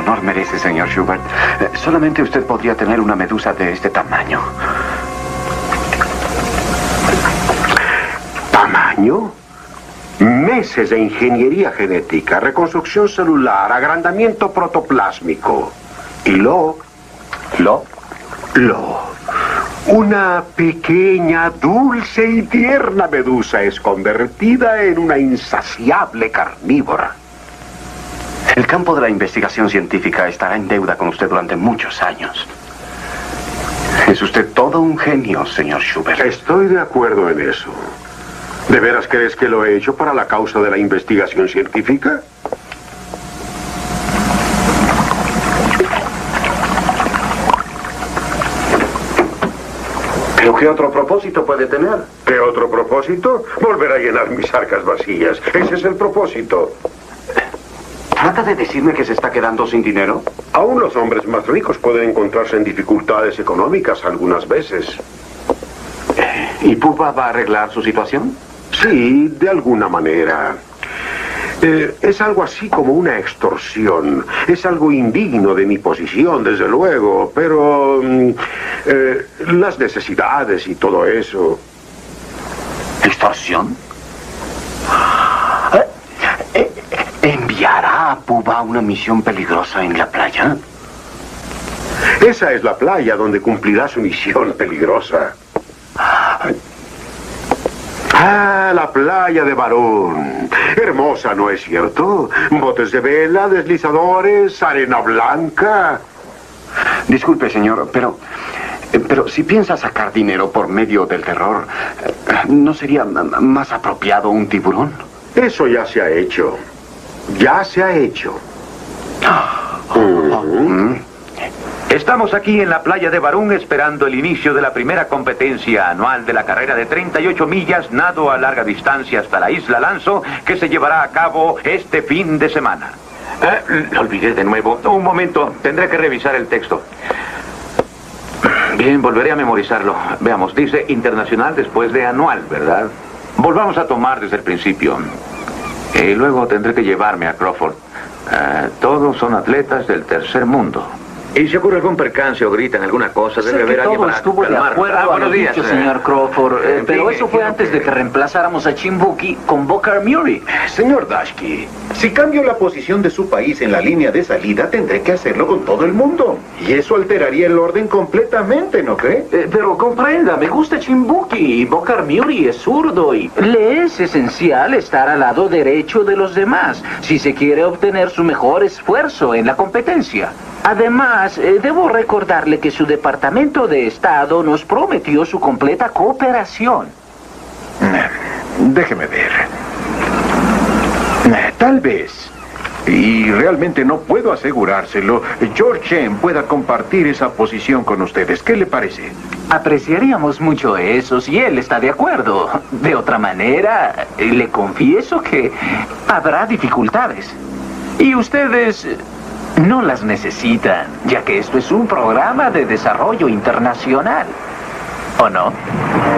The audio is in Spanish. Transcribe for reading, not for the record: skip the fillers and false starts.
honor merece, señor Schubert. Solamente usted podría tener una medusa de este tamaño. ¿Tamaño? Meses de ingeniería genética, reconstrucción celular, agrandamiento protoplásmico. Y lo... Una pequeña, dulce y tierna medusa es convertida en una insaciable carnívora. El campo de la investigación científica estará en deuda con usted durante muchos años. Es usted todo un genio, señor Schubert. Estoy de acuerdo en eso. ¿De veras crees que lo he hecho para la causa de la investigación científica? ¿Pero qué otro propósito puede tener? ¿Qué otro propósito? Volver a llenar mis arcas vacías. Ese es el propósito. ¿Trata de decirme que se está quedando sin dinero? Aún los hombres más ricos pueden encontrarse en dificultades económicas algunas veces. ¿Y Pupa va a arreglar su situación? Sí, de alguna manera. Es algo así como una extorsión. Es algo indigno de mi posición, desde luego, pero las necesidades y todo eso. ¿Extorsión? ¿Enviará a Pupa a una misión peligrosa en la playa? Esa es la playa donde cumplirá su misión peligrosa. Ah, la playa de Barón. Hermosa, ¿no es cierto? Botes de vela, deslizadores, arena blanca. Disculpe, señor, pero si piensa sacar dinero por medio del terror, ¿no sería más apropiado un tiburón? Eso ya se ha hecho. Ya se ha hecho. Estamos aquí en la playa de Barún esperando el inicio de la primera competencia anual de la carrera de 38 millas nado a larga distancia hasta la isla Lanzo, que se llevará a cabo este fin de semana. Lo olvidé de nuevo. Un momento, tendré que revisar el texto. Bien, volveré a memorizarlo. Veamos, dice internacional después de anual, ¿verdad? Volvamos a tomar desde el principio. Y luego tendré que llevarme a Crawford. Todos son atletas del tercer mundo. Y si ocurre algún percance o gritan alguna cosa, debe haber alguien para estuvo de calmar. acuerdo a Buenos lo días, dicho, señor Crawford. Pero eso fue quiero antes de que reemplazáramos a Chimbuki con Booker Muri. Señor Dashki, si cambio la posición de su país en la línea de salida, tendré que hacerlo con todo el mundo. Y eso alteraría el orden completamente, ¿no cree? Pero comprenda, me gusta Chimbuki y Booker Muri es zurdo y... Le es esencial estar al lado derecho de los demás si se quiere obtener su mejor esfuerzo en la competencia. Además, debo recordarle que su Departamento de Estado nos prometió su completa cooperación. Déjeme ver. Tal vez, y realmente no puedo asegurárselo, George Chen pueda compartir esa posición con ustedes. ¿Qué le parece? Apreciaríamos mucho eso si él está de acuerdo. De otra manera, le confieso que habrá dificultades. Y ustedes... no las necesitan, ya que esto es un programa de desarrollo internacional. ¿O no?